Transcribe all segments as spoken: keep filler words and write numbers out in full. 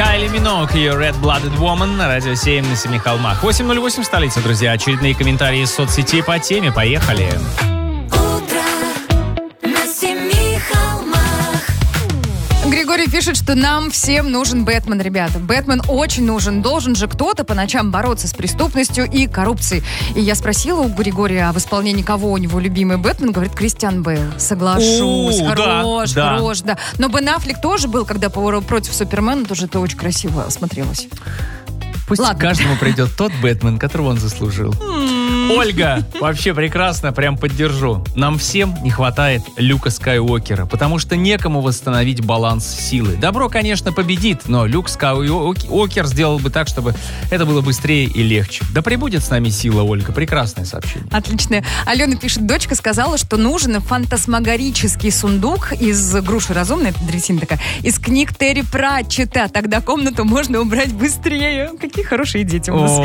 Кайли Миноуг, ее Red-Blooded Woman на радио семь на семи холмах. восемь ноль восемь столица, друзья. Очередные комментарии из соцсетей по теме. Поехали. Григорий пишет, что нам всем нужен Бэтмен, ребята. Бэтмен очень нужен. Должен же кто-то по ночам бороться с преступностью и коррупцией. И я спросила у Григория, а в исполнении кого у него любимый Бэтмен? Говорит, Кристиан Бейл. Соглашусь. О, хорош, да, хорош, да. да. Но Бен Аффлек тоже был, когда против Супермена, тоже это очень красиво смотрелось. Пусть Ладно. каждому придет тот Бэтмен, которого он заслужил. Ольга, вообще прекрасно, прям поддержу. Нам всем не хватает Люка Скайуокера, потому что некому восстановить баланс силы. Добро, конечно, победит, но Люк Скайуокер сделал бы так, чтобы это было быстрее и легче. Да пребудет с нами сила, Ольга. Прекрасное сообщение. Отлично. Алена пишет, дочка сказала, что нужен фантасмагорический сундук из груши разумной, это древесина такая, из книг Терри Пратчетта. Тогда комнату можно убрать быстрее. Какие хорошие дети у нас.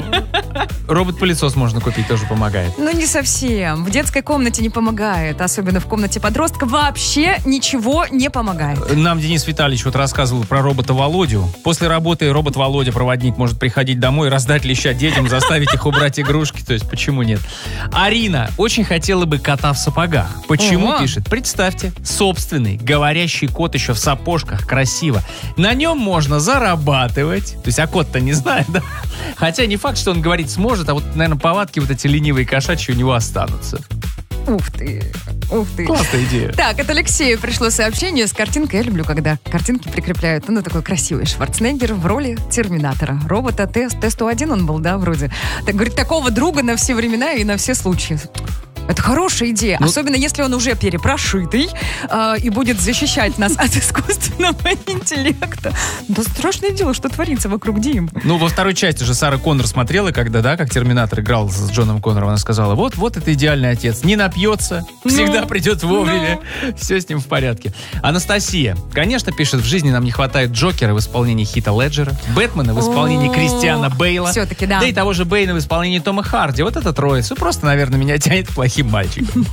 Робот-пылесос можно купить, тоже помогает. Ну, не совсем. В детской комнате не помогает. Особенно в комнате подростка вообще ничего не помогает. Нам Денис Витальевич вот рассказывал про робота Володю. После работы робот Володя, проводник, может приходить домой, раздать леща детям, заставить их убрать игрушки. То есть, почему нет? Арина очень хотела бы кота в сапогах. Почему, О. пишет? Представьте, собственный говорящий кот еще в сапожках, красиво. На нем можно зарабатывать. То есть, а кот-то не знает, да? Хотя не факт, что он говорить сможет, а вот, наверное, повадки вот эти ленивые кошачьи у него останутся. Ух ты, ух ты. Классная идея. Так, от Алексея пришло сообщение с картинкой. Я люблю, когда картинки прикрепляют. Ну, такой красивый Шварценеггер в роли Терминатора. Робота Т сто один он был, да, вроде. Так, говорит, такого друга на все времена и на все случаи. Это хорошая идея, ну, особенно если он уже перепрошитый э, и будет защищать нас от искусственного интеллекта. Да страшное дело, что творится вокруг Дим. Ну, во второй части же Сара Коннор смотрела, когда, да, как Терминатор играл с Джоном Коннором, она сказала, вот, вот это идеальный отец. Не напьется, всегда ну, придет вовремя, ну. Все с ним в порядке. Анастасия, конечно, пишет, в жизни нам не хватает Джокера в исполнении Хита Леджера, Бэтмена в исполнении О-о-о. Кристиана Бейла, все-таки, да. Да и того же Бэйна в исполнении Тома Харди. Вот это троица. Просто, наверное, меня тянет к плохим мальчиком.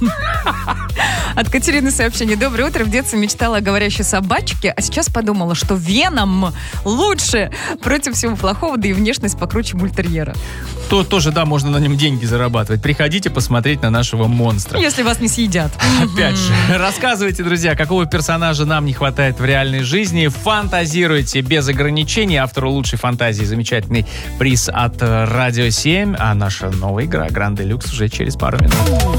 От Катерины сообщение. Доброе утро. В детстве мечтала о говорящей собачке, а сейчас подумала, что Веном лучше против всего плохого, да и внешность покруче бультерьера. То тоже, да, можно на нем деньги зарабатывать. Приходите посмотреть на нашего монстра. Если вас не съедят. Опять же, рассказывайте, друзья, какого персонажа нам не хватает в реальной жизни. Фантазируйте без ограничений. Автору лучшей фантазии замечательный приз от Радио семь. А наша новая игра Гранд Делюкс уже через пару минут.